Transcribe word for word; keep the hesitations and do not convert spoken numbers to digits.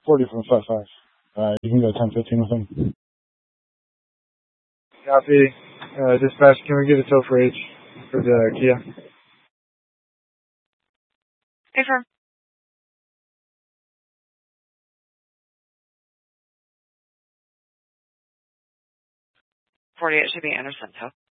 forty from five five. Uh, you can go ten fifteen with him. Copy. Uh, dispatch, can we get a tow for H for the Kia? Confirm. forty-eight should be Anderson tow.